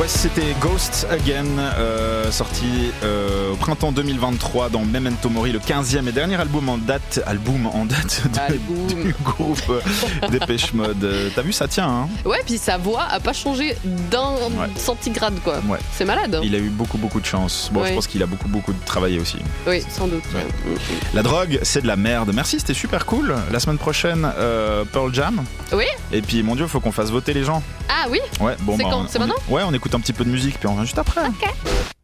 Voici, c'était Ghost Again, sorti au printemps 2023 dans Memento Mori, le 15e et dernier album en date du groupe Depeche Mode. T'as vu, ça tient, hein? Ouais, puis sa voix a pas changé d'un centigrade, quoi. Ouais. C'est malade. Il a eu beaucoup de chance. Bon, je pense qu'il a beaucoup travaillé aussi. Oui, sans doute. Ouais. La drogue, c'est de la merde. Merci, c'était super cool. La semaine prochaine, Pearl Jam. Oui. Et puis, mon Dieu, faut qu'on fasse voter les gens. Ah oui. Ouais, bon, c'est quand? C'est maintenant? Ouais, on écoute un petit peu de musique, puis on revient juste après. Ok.